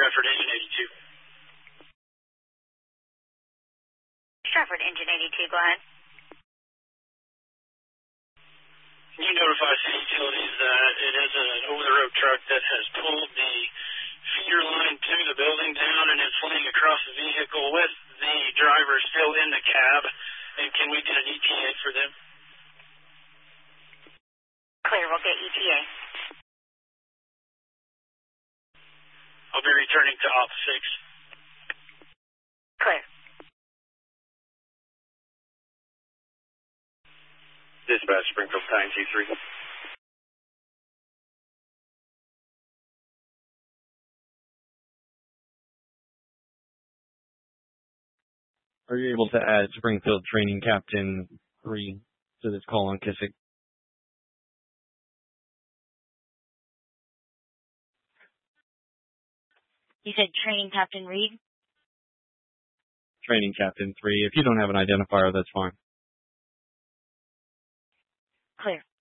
Stratford Engine 82. Stratford Engine 82, go ahead. Can you notify City Utilities that it is an over-the-road truck that has pulled the feeder line to the building down and is fleeing across the vehicle with the driver still in the cab? And can we get an ETA for them? Clear, we'll get ETA. I'll be returning to Op 6. Clear. Dispatch, Springfield, Time G3. Are you able to add Springfield Training Captain 3 to this call on Kissick? You said Training Captain Reed? Training Captain 3. If you don't have an identifier, that's fine. Clear.